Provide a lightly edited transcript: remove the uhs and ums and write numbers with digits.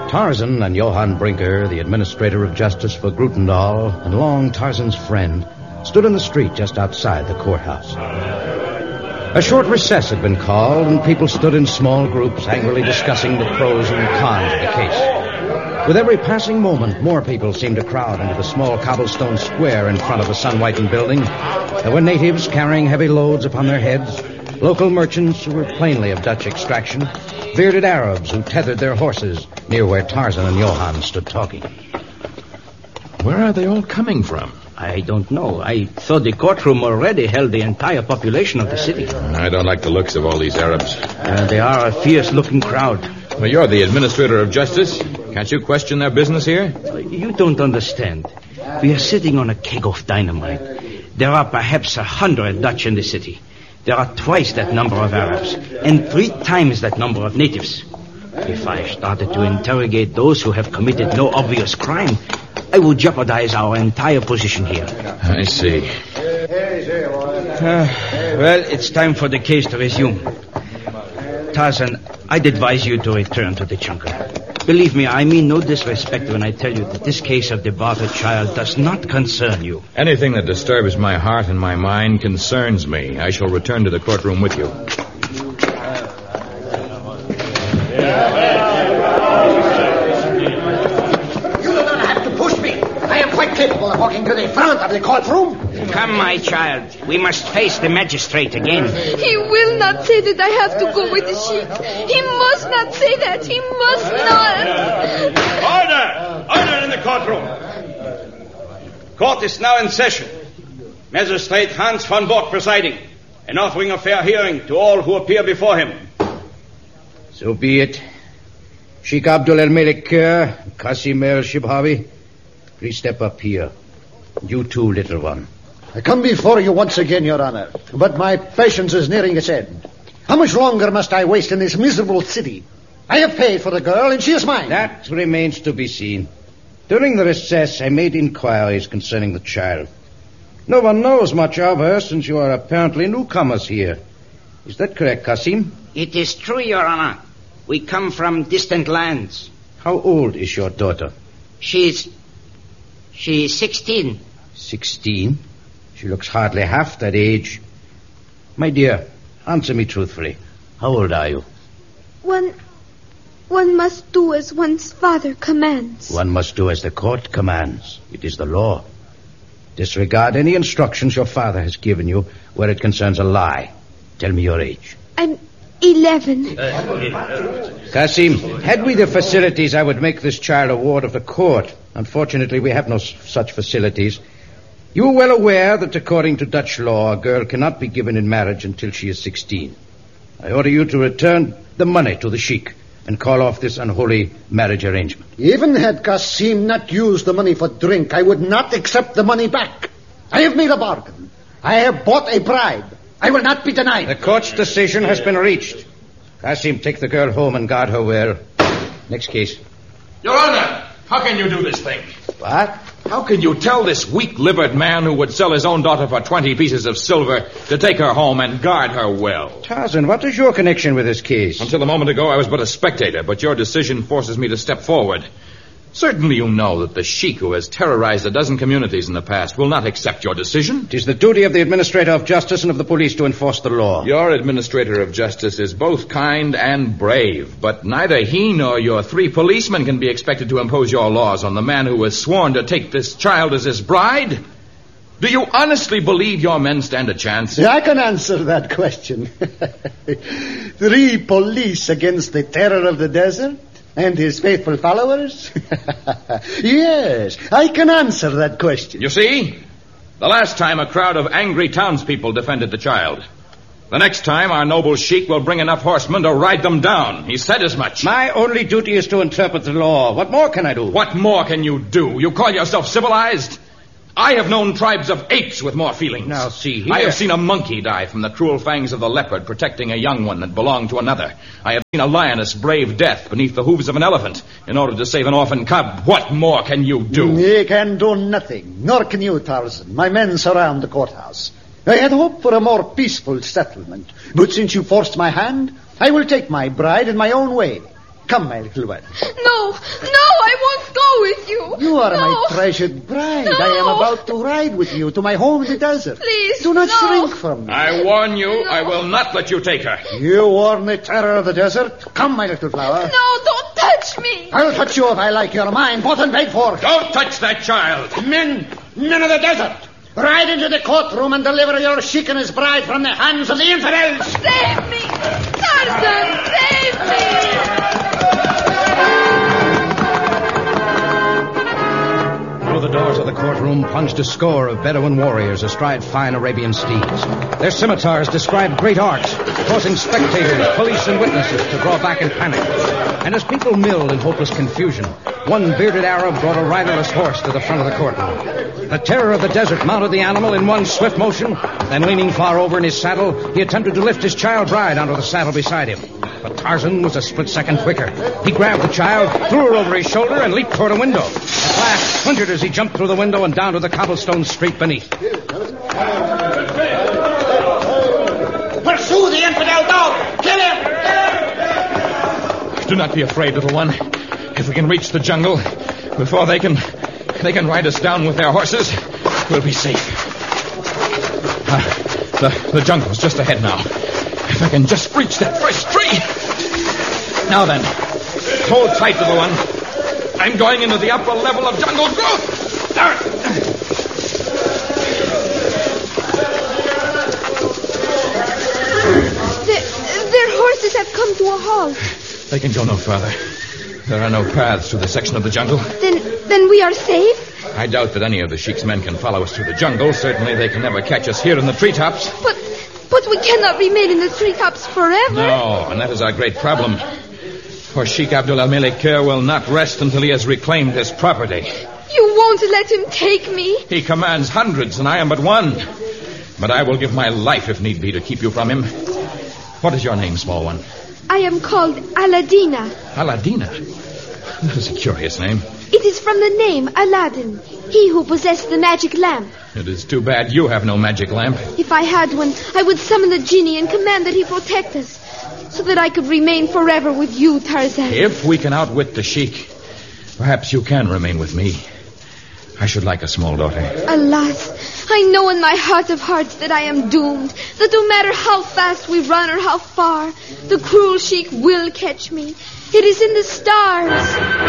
Tarzan and Johann Brinker, the administrator of justice for Grutendal, and long Tarzan's friend, stood in the street just outside the courthouse. A short recess had been called, and people stood in small groups angrily discussing the pros and cons of the case. With every passing moment, more people seemed to crowd into the small cobblestone square in front of the sun-whitened building. There were natives carrying heavy loads upon their heads, local merchants who were plainly of Dutch extraction, bearded Arabs who tethered their horses near where Tarzan and Johann stood talking. Where are they all coming from? I don't know. I thought the courtroom already held the entire population of the city. I don't like the looks of all these Arabs. They are a fierce-looking crowd. Well, you're the administrator of justice. Can't you question their business here? You don't understand. We are sitting on a keg of dynamite. There are perhaps 100 Dutch in the city. There are twice that number of Arabs, and 3 times that number of natives. If I started to interrogate those who have committed no obvious crime, I would jeopardize our entire position here. I see. Well, it's time for the case to resume. Tarzan, I'd advise you to return to the jungle. Believe me, I mean no disrespect when I tell you that this case of the bartered child does not concern you. Anything that disturbs my heart and my mind concerns me. I shall return to the courtroom with you. Capable of walking to the front of the courtroom. Come, my child. We must face the magistrate again. He will not say that I have to go with the sheik. He must not say that. He must not. Order in the courtroom. Court is now in session. Magistrate Hans van Bork presiding and offering a fair hearing to all who appear before him. So be it. Sheikh Abdul El-Malik Kerr, Qasim El-Shibhawi, please step up here. You too, little one. I come before you once again, Your Honor, but my patience is nearing its end. How much longer must I waste in this miserable city? I have paid for the girl, and she is mine. That remains to be seen. During the recess, I made inquiries concerning the child. No one knows much of her, since you are apparently newcomers here. Is that correct, Qasim? It is true, Your Honor. We come from distant lands. How old is your daughter? She's 16. 16? She looks hardly half that age. My dear, answer me truthfully. How old are you? One must do as one's father commands. One must do as the court commands. It is the law. Disregard any instructions your father has given you where it concerns a lie. Tell me your age. I'm 11. Qasim, had we the facilities, I would make this child a ward of the court. Unfortunately, we have no such facilities. You are well aware that according to Dutch law, a girl cannot be given in marriage until she is 16. I order you to return the money to the sheik and call off this unholy marriage arrangement. Even had Qasim not used the money for drink, I would not accept the money back. I have made a bargain. I have bought a bribe. I will not be denied. The court's decision has been reached. Qasim, take the girl home and guard her well. Next case. Your Honor, how can you do this thing? What? How can you tell this weak-livered man who would sell his own daughter for 20 pieces of silver to take her home and guard her well? Tarzan, what is your connection with this case? Until a moment ago, I was but a spectator, but your decision forces me to step forward. Certainly you know that the sheik who has terrorized a dozen communities in the past will not accept your decision. It is the duty of the administrator of justice and of the police to enforce the law. Your administrator of justice is both kind and brave, but neither he nor your 3 policemen can be expected to impose your laws on the man who has sworn to take this child as his bride. Do you honestly believe your men stand a chance? I can answer that question. 3 police against the terror of the desert? And his faithful followers? Yes, I can answer that question. You see? The last time a crowd of angry townspeople defended the child. The next time our noble sheik will bring enough horsemen to ride them down. He said as much. My only duty is to interpret the law. What more can I do? What more can you do? You call yourself civilized? I have known tribes of apes with more feelings. Now, see here. I have seen a monkey die from the cruel fangs of the leopard protecting a young one that belonged to another. I have seen a lioness brave death beneath the hooves of an elephant in order to save an orphan cub. What more can you do? You can do nothing, nor can you, Tarzan. My men surround the courthouse. I had hoped for a more peaceful settlement, but since you forced my hand, I will take my bride in my own way. Come, my little one. No, I won't go with you. You are no. my treasured bride. No. I am about to ride with you to my home in the desert. Please, do not no. shrink from me. I warn you, I will not let you take her. You warn the terror of the desert? Come, my little flower. No, don't touch me. I'll touch you if I like. You're mine, bought and paid for. Don't touch that child. Men of the desert, ride into the courtroom and deliver your sheik and his bride from the hands of the infidels. Save me! Tarzan, save me! Through the doors of the courtroom plunged a score of Bedouin warriors astride fine Arabian steeds. Their scimitars described great arcs, causing spectators, police, and witnesses to draw back in panic. And as people milled in hopeless confusion, one bearded Arab brought a riderless horse to the front of the courtroom. The terror of the desert mounted the animal in one swift motion, then leaning far over in his saddle, he attempted to lift his child bride onto the saddle beside him. But Tarzan was a split second quicker. He grabbed the child, threw her over his shoulder, and leaped toward a window. At last, splintered as he jumped through the window and down to the cobblestone street beneath. Pursue the infidel dog! Kill him! Do not be afraid, little one. If we can reach the jungle before they can ride us down with their horses, we'll be safe. The jungle's just ahead now. If I can just reach that first tree. Now then, hold tight, little one. I'm going into the upper level of jungle growth. Their horses have come to a halt. They can go no further. There are no paths to the section of the jungle. Then we are safe? I doubt that any of the Sheik's men can follow us through the jungle. Certainly they can never catch us here in the treetops. But we cannot remain in the treetops forever. No, and that is our great problem. For Sheik Abdul al-Malik Kher will not rest until he has reclaimed his property. You won't let him take me? He commands hundreds, and I am but one. But I will give my life, if need be, to keep you from him. What is your name, small one? I am called Aladina. Aladina? That is a curious name. It is from the name Aladdin, he who possessed the magic lamp. It is too bad you have no magic lamp. If I had one, I would summon the genie and command that he protect us, so that I could remain forever with you, Tarzan. If we can outwit the Sheik, perhaps you can remain with me. I should like a small daughter. Alas, I know in my heart of hearts that I am doomed, that no matter how fast we run or how far, the cruel Sheik will catch me. It is in the stars.